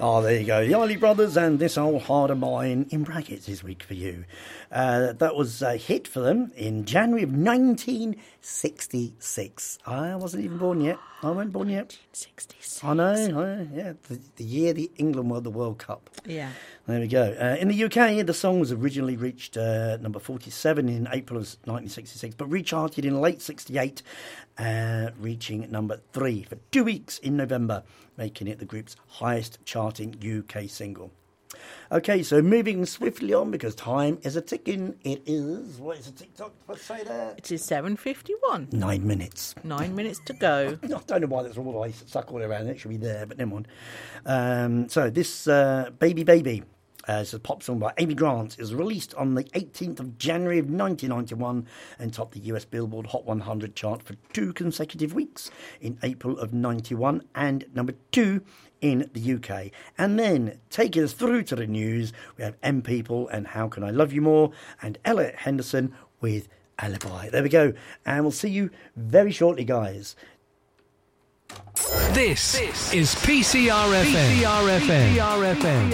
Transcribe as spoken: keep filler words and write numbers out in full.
Oh, there you go. The Isley Brothers and This Old Heart of Mine, in brackets, this week for you. Uh, that was a hit for them in January of nineteen sixty-six. I wasn't even born yet. I wasn't born yet. sixty-six. I know, I know, yeah. The, the year the England won the World Cup. Yeah. There we go. Uh, in the U K, the song was originally reached uh, number forty-seven in April of nineteen sixty-six, but recharted in late sixty-eight, uh, reaching number three for two weeks in November, making it the group's highest charting U K single. Okay, so moving swiftly on because time is a ticking. It is, what is a TikTok? Let's say that. It is seven fifty-one. Nine minutes. Nine minutes to go. I don't know why that's all the way stuck all around. It should be there, but never mind. Um, so this uh, Baby Baby, uh, it's a pop song by Amy Grant, is released on the eighteenth of January of nineteen ninety-one and topped the U S Billboard Hot one hundred chart for two consecutive weeks in April of ninety-one and number two in the U K. And then taking us through to the news, we have M People and How Can I Love You More and Elliot Henderson with Alibi. There we go. And we'll see you very shortly, guys. This is P C R F M. P C R F M.